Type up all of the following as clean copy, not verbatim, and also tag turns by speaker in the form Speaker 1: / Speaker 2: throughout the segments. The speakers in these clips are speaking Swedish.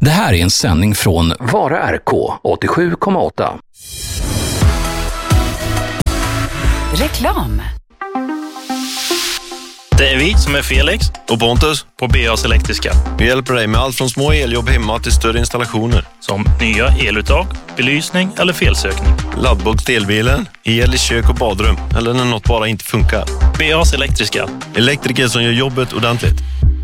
Speaker 1: Det här är en sändning från Vara RK 87,8.
Speaker 2: Reklam.
Speaker 3: Det är vi som är Felix och Pontus på BAs Elektriska. Vi hjälper dig med allt från små eljobb hemma till större installationer. Som nya eluttag, belysning eller felsökning. Laddbox till elbilen, el i kök och badrum eller när något bara inte funkar. BAs Elektriska. Elektriker som gör jobbet ordentligt.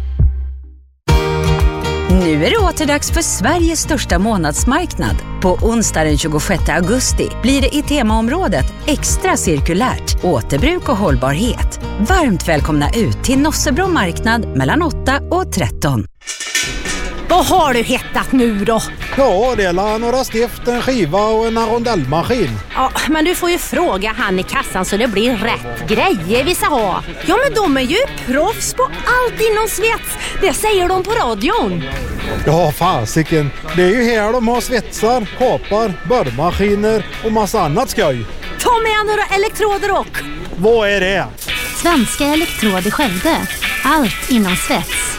Speaker 2: Nu är det återdags för Sveriges största månadsmarknad. På onsdag den 26 augusti blir det i temaområdet extra cirkulärt, återbruk och hållbarhet. Varmt välkomna ut till Nossebro marknad mellan 8 och 13.
Speaker 4: Vad har du hittat nu då?
Speaker 5: Ja, det är några stift, en skiva och en rondellmaskin.
Speaker 4: Ja, men du får ju fråga han i kassan så det blir rätt grejer vi ska ha. Ja, men de är ju proffs på allt inom svets. Det säger de på radion.
Speaker 5: Ja, fasiken. Det är ju här de har svetsar, kapar, borrmaskiner och massa annat skoj.
Speaker 4: Ta med några elektroder och...
Speaker 5: Vad är det?
Speaker 6: Svenska Elektrod i Skövde. Allt inom svets.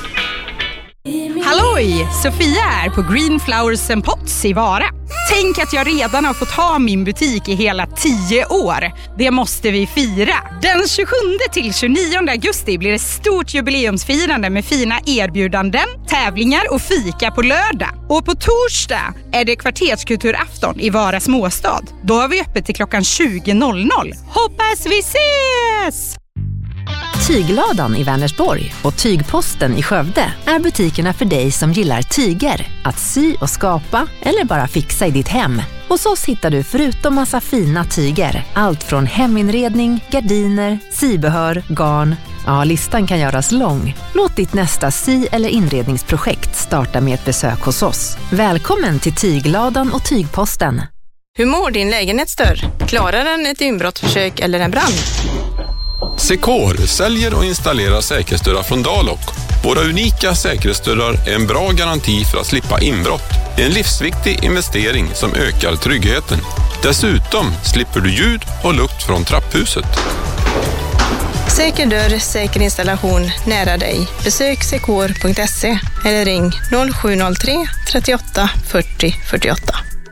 Speaker 7: Halloj! Sofia är på Green Flowers and Pots i Vara. Tänk att jag redan har fått ha min butik i hela 10 år. Det måste vi fira. Den 27 till 29 augusti blir det stort jubileumsfirande med fina erbjudanden, tävlingar och fika på lördag. Och på torsdag är det kvarterskulturafton i Vara småstad. Då har vi öppet till klockan 20.00. Hoppas vi ses!
Speaker 8: Tygladan i Vänersborg och Tygposten i Skövde är butikerna för dig som gillar tyger, att sy och skapa eller bara fixa i ditt hem. Hos oss hittar du förutom massa fina tyger, allt från heminredning, gardiner, sybehör, garn. Ja, listan kan göras lång. Låt ditt nästa sy- eller inredningsprojekt starta med ett besök hos oss. Välkommen till Tygladan och Tygposten.
Speaker 9: Hur mår din lägenhetsdörr? Klarar den ett inbrottsförsök eller en brand?
Speaker 10: Secor säljer och installerar säkerhetsdörrar från Dalok. Våra unika säkerhetsdörrar är en bra garanti för att slippa inbrott. Det är en livsviktig investering som ökar tryggheten. Dessutom slipper du ljud och lukt från trapphuset.
Speaker 9: Säker dörr, säker installation nära dig. Besök secor.se eller ring 0703 38 40 48.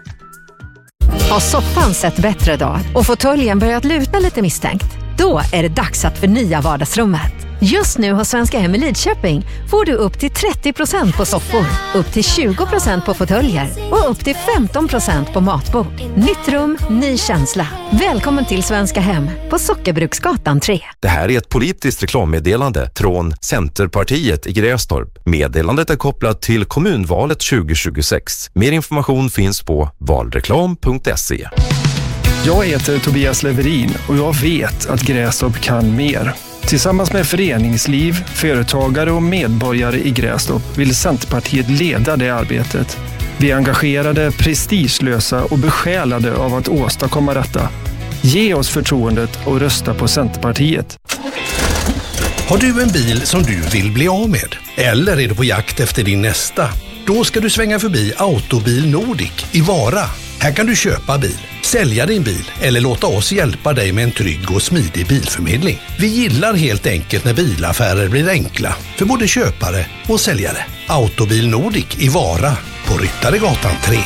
Speaker 11: Har soffan sett bättre dag och fåtöljen börjat luta lite misstänkt? Då är det dags att förnya vardagsrummet. Just nu hos Svenska Hem i Lidköping får du upp till 30% på soffor, upp till 20% på fåtöljer och upp till 15% på matbord. Nytt rum, ny känsla. Välkommen till Svenska Hem på Sockerbruksgatan 3.
Speaker 12: Det här är ett politiskt reklammeddelande från Centerpartiet i Grästorp. Meddelandet är kopplat till kommunvalet 2026. Mer information finns på valreklam.se.
Speaker 13: Jag heter Tobias Leverin och jag vet att Grästorp kan mer. Tillsammans med föreningsliv, företagare och medborgare i Grästorp vill Centerpartiet leda det arbetet. Vi är engagerade, prestigelösa och besjälade av att åstadkomma detta. Ge oss förtroendet och rösta på Centerpartiet.
Speaker 14: Har du en bil som du vill bli av med? Eller är du på jakt efter din nästa? Då ska du svänga förbi Autobil Nordic i Vara. Här kan du köpa bil, sälja din bil eller låta oss hjälpa dig med en trygg och smidig bilförmedling. Vi gillar helt enkelt när bilaffärer blir enkla för både köpare och säljare. Autobil Nordic i Vara på Ryttaregatan 3.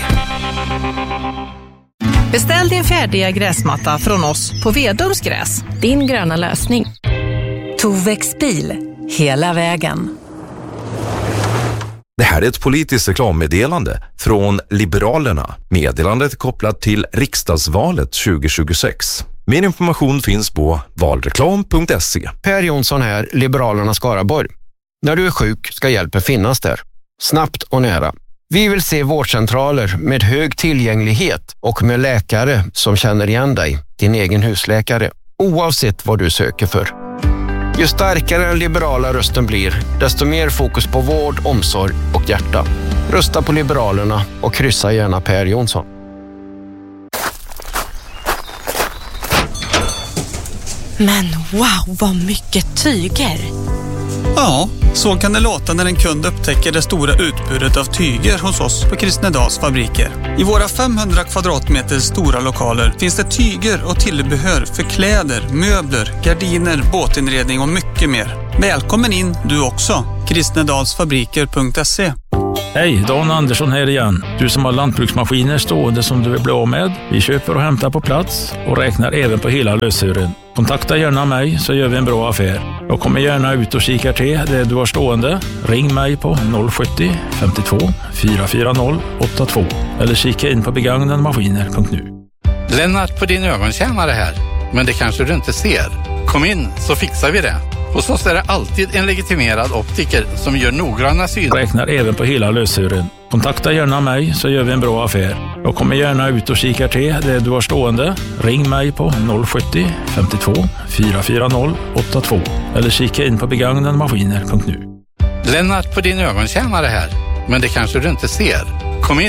Speaker 15: Beställ din färdiga gräsmatta från oss på Vedums gräs.
Speaker 8: Din gröna lösning. Tovex bil, hela vägen.
Speaker 12: Det här är ett politiskt reklammeddelande från Liberalerna. Meddelandet är kopplat till riksdagsvalet 2026. Mer information finns på valreklam.se.
Speaker 16: Per Jonsson här, Liberalerna Skaraborg. När du är sjuk ska hjälpen finnas där. Snabbt och nära. Vi vill se vårdcentraler med hög tillgänglighet och med läkare som känner igen dig, din egen husläkare, oavsett vad du söker för. Ju starkare den liberala rösten blir, desto mer fokus på vård, omsorg och hjärta. Rösta på Liberalerna och kryssa gärna Per Jonsson.
Speaker 17: Men wow, vad mycket tyger!
Speaker 18: Ja, så kan det låta när en kund upptäcker det stora utbudet av tyger hos oss på Kristnedals fabriker. I våra 500 kvadratmeter stora lokaler finns det tyger och tillbehör för kläder, möbler, gardiner, båtinredning och mycket mer. Välkommen in du också. Kristnedalsfabriker.se.
Speaker 19: Hej, Dan Andersson här igen. Du som har lantbruksmaskiner stående som du vill bli av med. Vi köper och hämtar på plats och räknar även på hela lösören. Kontakta gärna mig så gör vi en bra affär. Jag kommer gärna ut och kikar till det du har stående. Ring mig på 070 52 440 82 eller kika in på begagnadmaskiner.nu.
Speaker 20: Lennart på din ögontjänare här, men det kanske du inte ser. Kom in så fixar vi det. Hos oss är det alltid en legitimerad optiker som gör noggranna syn.
Speaker 19: Räknar även på hela lösören. Kontakta gärna mig så gör vi en bra affär. Jag kommer gärna ut och kikar till det du har stående. Ring mig på 070 52 440 82 eller kika in på begagnadmaskiner.nu.
Speaker 20: Lennart på din ögontjänare här, men det kanske du inte ser. Kom in